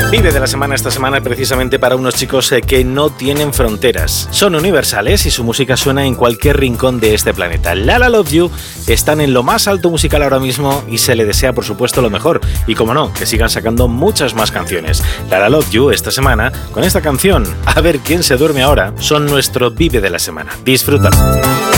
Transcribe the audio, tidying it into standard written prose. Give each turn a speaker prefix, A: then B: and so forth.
A: Vive de la semana esta semana precisamente para unos chicos que no tienen fronteras. Son universales y su música suena en cualquier rincón de este planeta. La La Love You están en lo más alto musical ahora mismo y se le desea por supuesto lo mejor. Y como no, que sigan sacando muchas más canciones. La La Love You esta semana con esta canción. A ver quién se duerme ahora. Son nuestro Vive de la semana. Disfrútalo.